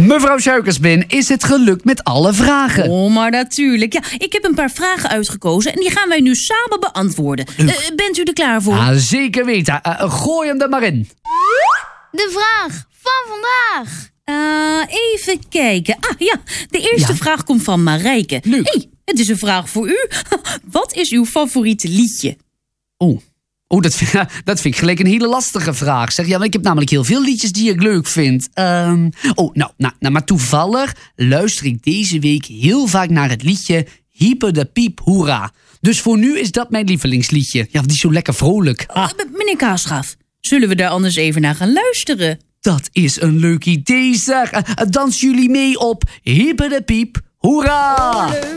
Mevrouw Suikersbin, is het gelukt met alle vragen? Oh, maar natuurlijk. Ja, ik heb een paar vragen uitgekozen en die gaan wij nu samen beantwoorden. Bent u er klaar voor? Ja, zeker weten. Gooi hem er maar in. De vraag van vandaag. Even kijken. Ja, de eerste vraag komt van Marijke. Leuk. Hey, het is een vraag voor u. Wat is uw favoriete liedje? Oh, dat vind ik gelijk een hele lastige vraag. Zeg, ja, want ik heb namelijk heel veel liedjes die ik leuk vind. Maar toevallig luister ik deze week heel vaak naar het liedje Hyper de Piep Hoera. Dus voor nu is dat mijn lievelingsliedje. Ja, die is zo lekker vrolijk. Meneer Kaasgraaf, zullen we daar anders even naar gaan luisteren? Dat is een leuk idee, zeg. Dans jullie mee op Hyper de Piep Hoera!